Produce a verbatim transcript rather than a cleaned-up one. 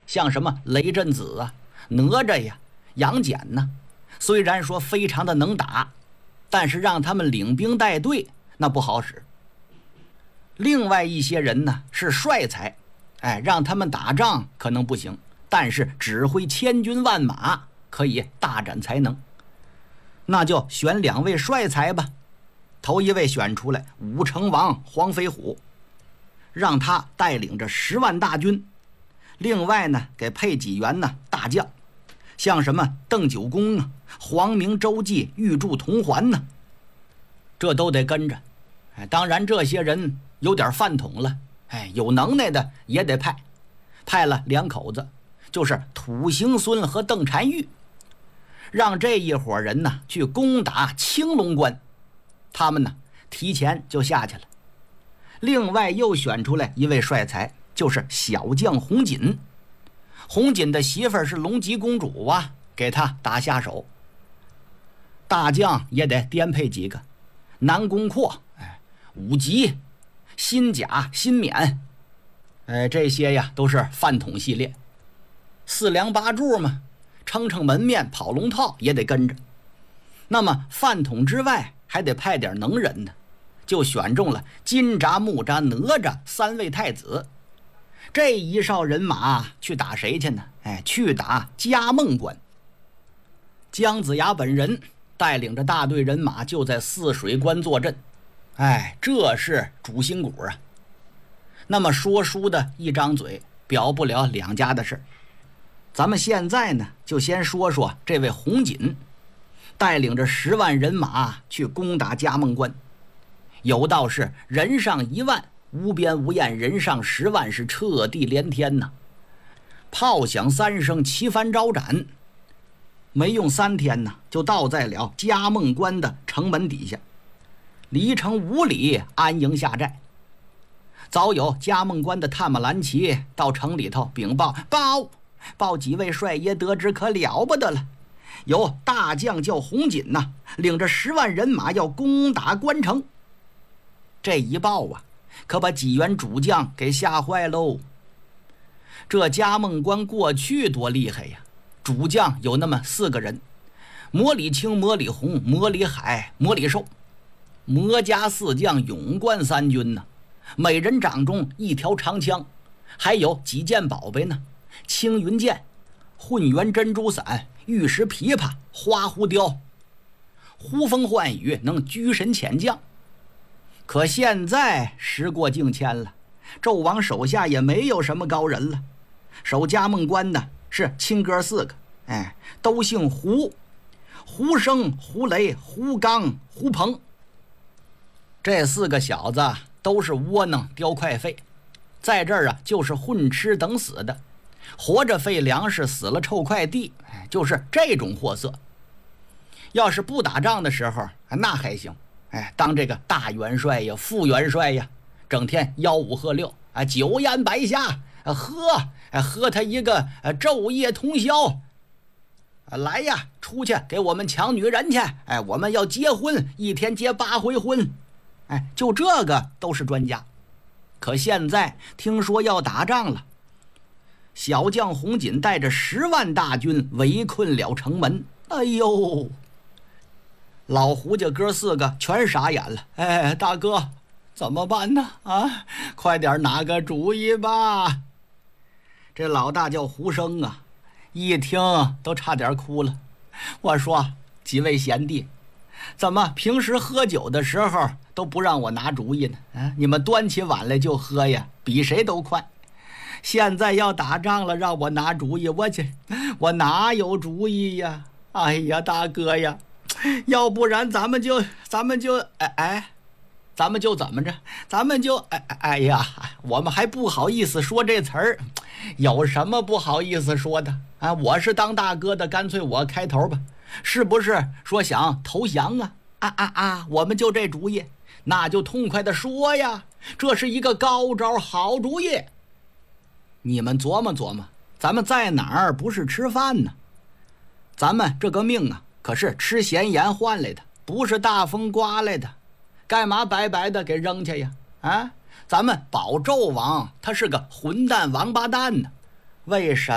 像什么雷震子啊、哪吒呀、杨戬呢，虽然说非常的能打，但是让他们领兵带队那不好使。另外一些人呢是帅才，哎，让他们打仗可能不行，但是指挥千军万马可以大展才能。那就选两位帅才吧。头一位选出来武成王黄飞虎，让他带领着十万大军，另外呢给配几员呢大将，像什么邓九公啊、黄明、周济、玉柱、铜环呢，这都得跟着。哎，当然这些人有点饭桶了，哎，有能耐的也得派。派了两口子，就是土行孙和邓婵玉，让这一伙人呢去攻打青龙关。他们呢提前就下去了。另外又选出来一位帅才，就是小将红锦。红锦的媳妇儿是龙吉公主啊，给他打下手。大将也得颠配几个，南宫阔、哎、武吉、辛甲、辛勉，哎，这些呀都是饭桶系列。四梁八柱嘛，撑撑门面跑龙套也得跟着。那么饭桶之外还得派点能人呢，就选中了金吒、木吒、哪吒三位太子。这一哨人马去打谁去呢？哎，去打嘉梦关。姜子牙本人带领着大队人马就在泗水关坐镇，哎，这是主心骨啊。那么说书的一张嘴表不了两家的事，咱们现在呢就先说说这位红锦，带领着十万人马去攻打嘉梦关。有道是人上一万，无边无厌；人上十万，是彻地连天呐。炮响三声，旗幡招展，没用三天呢，就到在了嘉梦关的城门底下，离城五里，安营下寨。早有嘉梦关的探马蓝旗到城里头禀报，报报几位帅爷得知，可了不得了，有大将叫红锦呐、啊，领着十万人马要攻打关城。这一报啊，可把几员主将给吓坏喽。这嘉梦关过去多厉害呀，主将有那么四个人：魔里青、魔里红、魔里海、魔里寿。魔家四将，勇冠三军呢、啊，每人掌中一条长枪，还有几件宝贝呢：青云剑、混元珍珠伞、玉石琵琶、花狐雕，呼风唤雨，能居神遣将。可现在时过境迁了，纣王手下也没有什么高人了。守嘉梦关的是亲哥四个，哎，都姓胡，胡生、胡雷、胡刚、胡鹏。这四个小子都是窝囊叼快费，在这儿啊就是混吃等死的，活着费粮食，死了臭快递，就是这种货色。要是不打仗的时候那还行，哎，当这个大元帅呀、副元帅呀，整天吆五喝六啊，酒宴白下，喝喝他一个昼夜通宵。来呀，出去给我们抢女人去！哎，我们要结婚，一天结八回婚。哎，就这个都是专家。可现在听说要打仗了，小将红锦带着十万大军围困了城门。哎呦，老胡家哥四个全傻眼了。哎，大哥，怎么办呢？啊，快点拿个主意吧。这老大叫胡生啊，一听都差点哭了。我说，几位贤弟，怎么平时喝酒的时候都不让我拿主意呢？啊，你们端起碗来就喝呀，比谁都快。现在要打仗了，让我拿主意，我这我哪有主意呀？哎呀，大哥呀，要不然咱们就咱们就哎哎，咱们就怎么着？咱们就哎哎呀，我们还不好意思说这词儿，有什么不好意思说的啊？我是当大哥的，干脆我开头吧，是不是说想投降啊？啊啊啊！我们就这主意，那就痛快的说呀，这是一个高招好主意。你们琢磨琢磨，咱们在哪儿不是吃饭呢？咱们这个命啊，可是吃闲盐换来的，不是大风刮来的，干嘛白白的给扔下呀？啊，咱们保纣王他是个混蛋王八蛋呢，为什